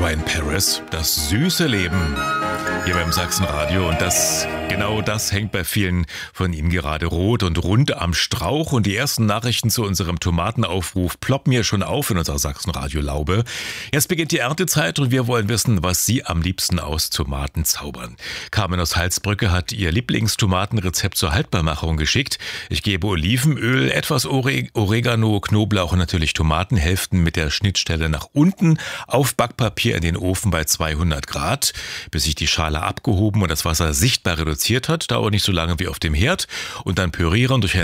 war in Paris. Das süße Leben hier beim Sachsenradio. Und genau das hängt bei vielen von Ihnen gerade rot und rund am Strauch. Und die ersten Nachrichten zu unserem Tomatenaufruf ploppen hier schon auf in unserer Sachsenradio-Laube. Jetzt beginnt die Erntezeit und wir wollen wissen, was Sie am liebsten aus Tomaten zaubern. Carmen aus Halsbrücke hat ihr Lieblingstomatenrezept zur Haltbarmachung geschickt. Ich gebe Olivenöl, etwas Oregano, Knoblauch und natürlich Tomatenhälften mit der Schnittstelle nach unten auf Backpapier in den Ofen bei 200 Grad, bis sich die Schale abgehoben und das Wasser sichtbar reduziert hat. Dauert nicht so lange wie auf dem Herd. Und dann pürieren durch